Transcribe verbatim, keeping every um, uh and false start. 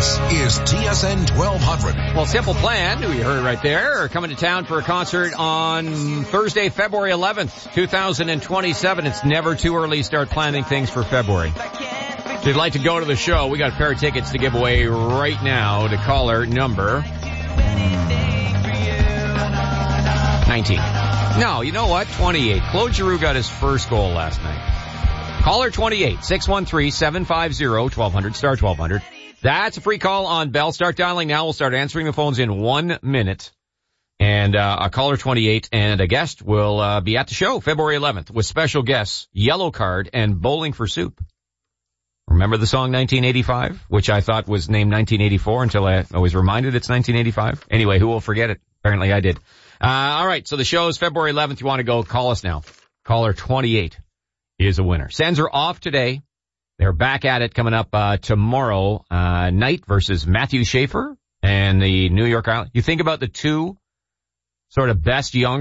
This is T S N twelve hundred. Well, Simple Plan, who you heard right there, are coming to town for a concert on Thursday, February eleventh, two thousand twenty-seven. It's never too early to start planning things for February. If you'd like to go to the show, we got a pair of tickets to give away right now to caller number nineteen. No, you know what? twenty-eight. Claude Giroux got his first goal last night. Caller twenty-eight, six one three, seven five zero, twelve hundred, star twelve hundred. That's a free call on Bell. Start dialing now. We'll start answering the phones in one minute. And uh, a caller twenty-eight and a guest will uh, be at the show February eleventh with special guests, Yellow Card and Bowling for Soup. Remember the song nineteen eighty-five, which I thought was named nineteen eighty-four until I, I was reminded it's nineteen eighty-five? Anyway, who will forget it? Apparently I did. Uh, all right, so the show is February eleventh. You want to go, call us now. Caller twenty-eight is a winner. Sens are off today. They're back at it coming up uh, tomorrow uh, night versus Matthew Schaefer and the New York Islanders. You think about the two sort of best young